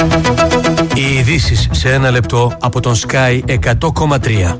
Οι ειδήσεις σε ένα λεπτό από τον Sky 100,3.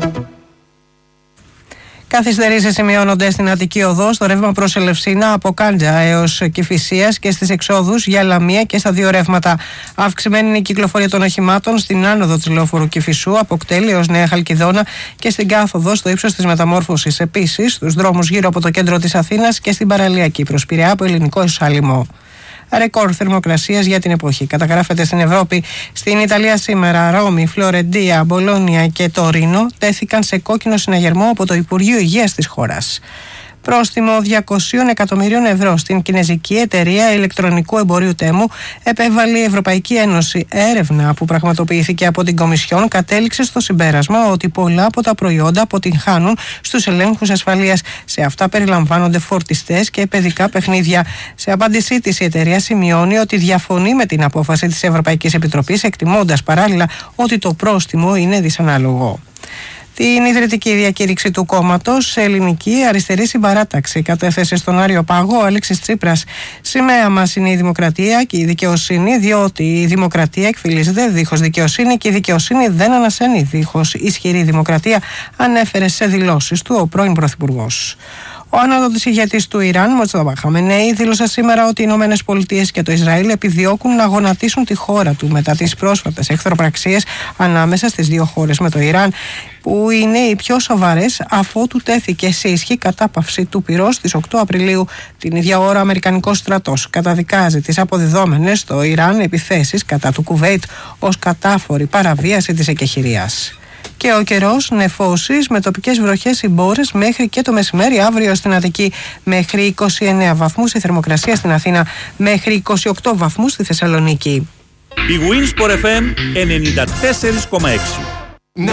Καθυστερήσεις σημειώνονται στην Αττική Οδό στο ρεύμα προς Ελευσίνα από Κάντζα έως Κηφισίας και στις εξόδους για Λαμία και στα δύο ρεύματα. Αυξημένη είναι η κυκλοφορία των οχημάτων στην άνοδο της λεωφόρου Κηφισού από Κτέλη έως Νέα Χαλκιδόνα και στην κάθοδο στο ύψος της Μεταμόρφωσης. Επίσης, στους δρόμους γύρω από το κέντρο της Αθήνας και στην παραλία Κύπρος Πειραιά από Ελληνικό Ισάλιμο. Ρεκόρ θερμοκρασίας για την εποχή καταγράφεται στην Ευρώπη. Στην Ιταλία σήμερα, Ρώμη, Φλωρεντία, Μπολόνια και Τωρίνο τέθηκαν σε κόκκινο συναγερμό από το Υπουργείο Υγείας της χώρας. Πρόστιμο 200 εκατομμυρίων ευρώ στην κινεζική εταιρεία ηλεκτρονικού εμπορίου Τέμου επέβαλε η Ευρωπαϊκή Ένωση. Έρευνα που πραγματοποιήθηκε από την Κομισιόν κατέληξε στο συμπέρασμα ότι πολλά από τα προϊόντα αποτυγχάνουν στους ελέγχους ασφαλείας. Σε αυτά περιλαμβάνονται φορτιστές και παιδικά παιχνίδια. Σε απάντησή της, η εταιρεία σημειώνει ότι διαφωνεί με την απόφαση της Ευρωπαϊκής Επιτροπής, εκτιμώντας παράλληλα ότι το πρόστιμο είναι δυσανάλογο. Την ιδρυτική διακήρυξη του κόμματος σε ελληνική αριστερή συμπαράταξη κατέθεσε στον Άριο Πάγο ο Αλέξης Τσίπρας. Σημαία μας είναι η δημοκρατία και η δικαιοσύνη, διότι η δημοκρατία εκφυλίζεται δίχως δικαιοσύνη και η δικαιοσύνη δεν ανασένει δίχως ισχυρή δημοκρατία, ανέφερε σε δηλώσεις του ο πρώην Πρωθυπουργός. Ο ανώτατος ηγέτης του Ιράν, Μοτζταμπά Χαμενέι, δήλωσε σήμερα ότι οι Ηνωμένες Πολιτείες και το Ισραήλ επιδιώκουν να γονατίσουν τη χώρα του μετά τις πρόσφατες εχθροπραξίες ανάμεσα στις δύο χώρες με το Ιράν, που είναι οι πιο σοβαρές αφότου τέθηκε σε ισχύ κατάπαυση του πυρός στις 8 Απριλίου. Την ίδια ώρα, ο Αμερικανικός στρατός καταδικάζει τις αποδιδόμενες στο Ιράν επιθέσεις κατά του Κουβέιτ ως κατάφορη παραβίαση της εκεχηρίας. Και ο καιρός, νεφώσεις με τοπικές βροχές συμπόρες μέχρι και το μεσημέρι αύριο στην Αττική. Μέχρι 29 βαθμούς η θερμοκρασία στην Αθήνα, μέχρι 28 βαθμούς στη Θεσσαλονίκη. Η Winsport FM 94,6.